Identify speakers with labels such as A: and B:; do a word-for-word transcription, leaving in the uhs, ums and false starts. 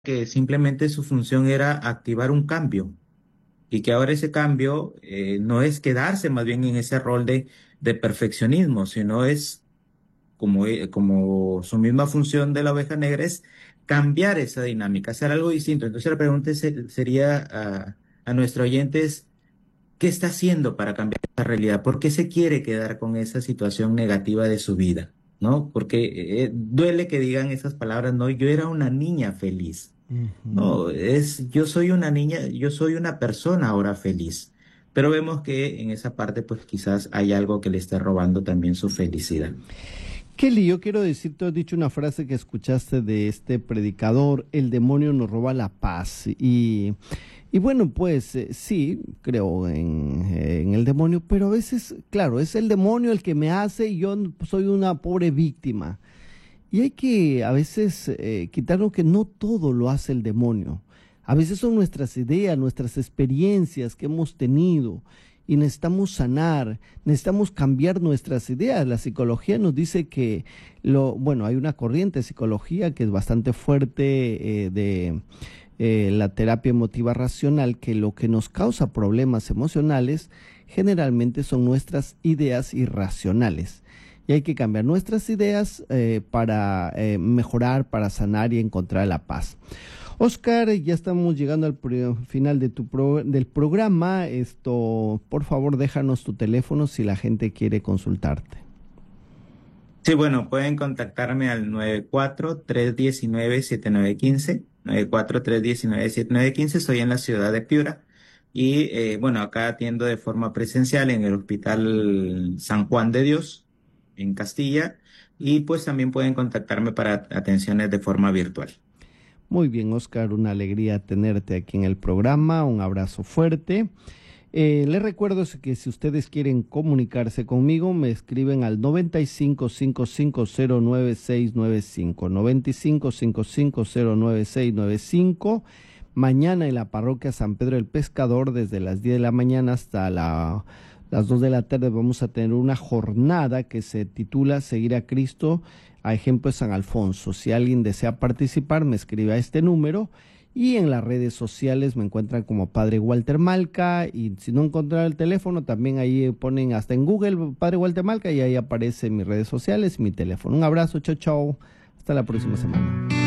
A: que simplemente su función era activar un cambio y que ahora ese cambio eh, no es quedarse más bien en ese rol de, de perfeccionismo, sino es como, e- como su misma función de la oveja negra es cambiar esa dinámica, hacer algo distinto. Entonces la pregunta se- sería a, a nuestro oyente es, ¿qué está haciendo para cambiar esa realidad? ¿Por qué se quiere quedar con esa situación negativa de su vida? ¿No? Porque eh, duele que digan esas palabras, no, yo era una niña feliz.
B: Ujú.
A: No, es, yo soy una niña, yo soy una persona ahora feliz. Pero vemos que en esa parte, pues quizás hay algo que le está robando también su felicidad.
B: Kelly, yo quiero decir, tú has dicho una frase que escuchaste de este predicador, el demonio nos roba la paz. Y, y bueno, pues eh, sí, creo en, eh, en el demonio, pero a veces, claro, es el demonio el que me hace y yo n- soy una pobre víctima. Y hay que a veces eh, quitarnos que no todo lo hace el demonio. A veces son nuestras ideas, nuestras experiencias que hemos tenido y necesitamos sanar, necesitamos cambiar nuestras ideas. La psicología nos dice que lo, bueno, hay una corriente de psicología que es bastante fuerte eh, de eh, la terapia emotiva racional, que lo que nos causa problemas emocionales generalmente son nuestras ideas irracionales. Y hay que cambiar nuestras ideas eh, para eh, mejorar, para sanar y encontrar la paz. Oscar, ya estamos llegando al pro- final de tu pro- del programa. Esto, por favor, déjanos tu teléfono si la gente quiere consultarte.
A: Sí, bueno, pueden contactarme al nueve cuatro tres uno nueve siete nueve uno cinco, nueve cuatro tres uno nueve siete nueve uno cinco. Estoy en la ciudad de Piura y eh, bueno, acá atiendo de forma presencial en el Hospital San Juan de Dios en Castilla y pues también pueden contactarme para atenciones de forma virtual.
B: Muy bien, Oscar, una alegría tenerte aquí en el programa. Un abrazo fuerte. Eh, les recuerdo que si ustedes quieren comunicarse conmigo, me escriben al noventa y cinco cinco cinco cero nueve seis nueve cinco, noventa y cinco cinco cinco cero nueve seis nueve cinco. Mañana en la parroquia San Pedro el Pescador, desde las diez de la mañana hasta la- las dos de la tarde, vamos a tener una jornada que se titula Seguir a Cristo a ejemplo de San Alfonso. Si alguien desea participar, me escribe a este número y en las redes sociales me encuentran como Padre Walter Malca y si no encontrar el teléfono, también ahí ponen hasta en Google Padre Walter Malca y ahí aparece mis redes sociales, mi teléfono. Un abrazo, chao, chao. Hasta la próxima semana.